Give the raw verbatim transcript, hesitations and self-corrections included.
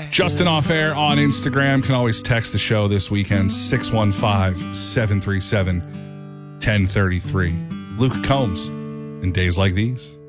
Bye. Justin Off Air on Instagram. Can always text the show this weekend, six one five, seven three seven, one zero three three. Luke Combs, and Days Like These.